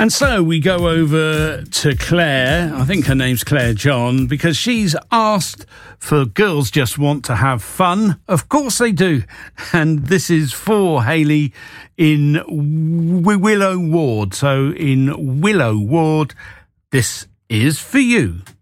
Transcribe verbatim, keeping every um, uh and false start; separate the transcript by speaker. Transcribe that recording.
Speaker 1: And so we go over to Claire, I think her name's Claire John, because she's asked for Girls Just Want to Have Fun. Of course they do. And this is for Hayley in w- Willow Ward. So in Willow Ward, this is for you.